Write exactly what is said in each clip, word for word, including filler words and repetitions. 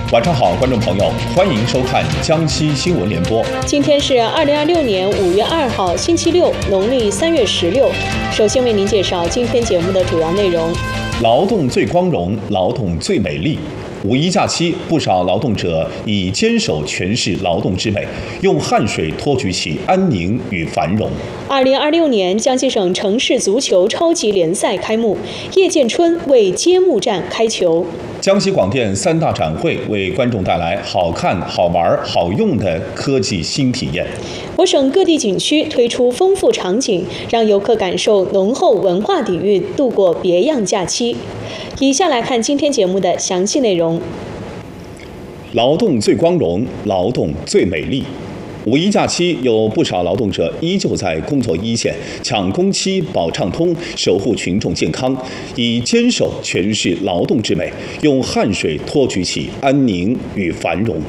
晚上好，观众朋友，欢迎收看江西新闻联播。 今天是二零二六年五月二号，星期六，农历三月十六。首先为您介绍今天节目的主要内容： 劳动最光荣，劳动最美丽。五一假期，不少劳动者以坚守诠释劳动之美，用汗水托举起安宁与繁荣。 二零二六年江西省城市足球超级联赛开幕，叶建春为揭幕战开球。 江西广电三大展会为观众带来好看、好玩、好用的科技新体验。 我省各地景区推出丰富场景，让游客感受浓厚文化底蕴，度过别样假期。以下来看今天节目的详细内容。 劳动最光荣，劳动最美丽。五一假期，有不少劳动者依旧在工作一线，抢工期、保畅通，守护群众健康，以坚守诠释劳动之美，用汗水托举起安宁与繁荣。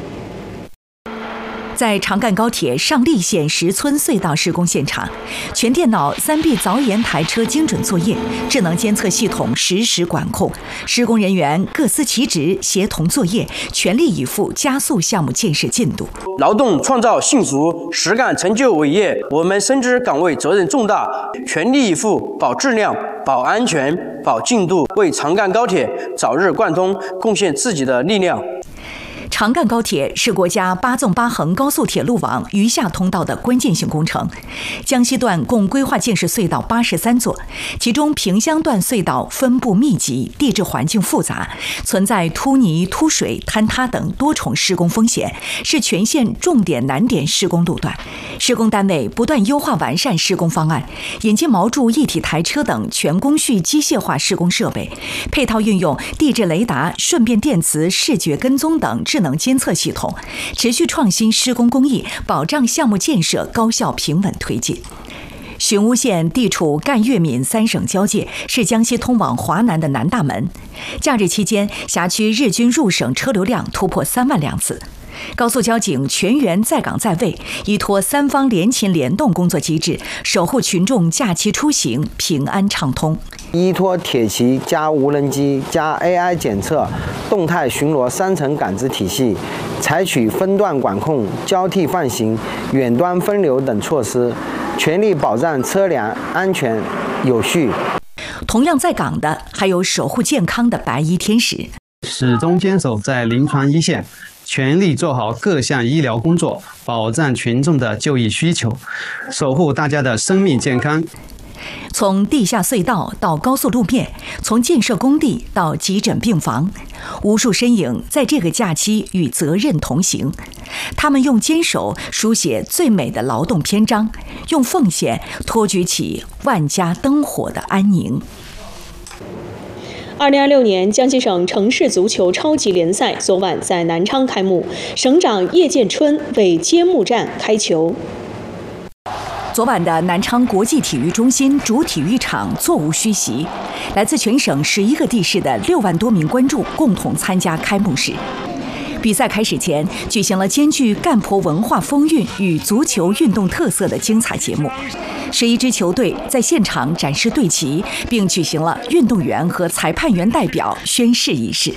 在长干高铁上栗县石村隧道施工现场，全电脑三 B 凿岩台车精准作业，智能监测系统实时管控，施工人员各司其职，协同作业，全力以赴加速项目建设进度。 劳动创造幸福，实干成就伟业。我们深知岗位责任重大，全力以赴保质量、保安全、保进度，为长干高铁早日贯通贡献自己的力量。 长干高铁是国家八纵八横高速铁路网余下通道的关键性工程。江西段共规划建设隧道八十三座，其中萍乡段隧道分布密集，地质环境复杂，存在凸泥、凸水、坍塌等多重施工风险，是全县重点难点施工路段。施工单位不断优化完善施工方案，引进锚柱一体台车等全工序机械化施工设备，配套运用地质雷达、顺变电磁、视觉跟踪等智能监测系统，持续创新施工工艺，保障项目建设高效平稳推进。寻乌县地处赣粤闽三省交界，是江西通往华南的南大门。假日期间，辖区日均入省车流量突破三万辆次。高速交警全员在岗在位，依托三方联勤联动工作机制，守护群众假期出行平安畅通。 依托铁骑加无人机加 A I 检测、动态巡逻三层感知体系，采取分段管控、交替放行、远端分流等措施，全力保障车辆安全有序。 同样在岗的还有守护健康的白衣天使， 始终坚守在临床一线，全力做好各项医疗工作，保障群众的就医需求，守护大家的生命健康。 从地下隧道到高速路面，从建设工地到急诊病房，无数身影在这个假期与责任同行。他们用坚守书写最美的劳动篇章，用奉献托举起万家灯火的安宁。 二零二六年江西省城市足球超级联赛昨晚在南昌开幕，省长叶建春为揭幕战开球。 昨晚的南昌国际体育中心主体育场座无虚席，来自全省十一个地市的六万多名观众共同参加开幕式。比赛开始前，举行了兼具赣婆文化风韵与足球运动特色的精彩节目。十一支球队在现场展示队旗，并举行了运动员和裁判员代表宣誓仪式。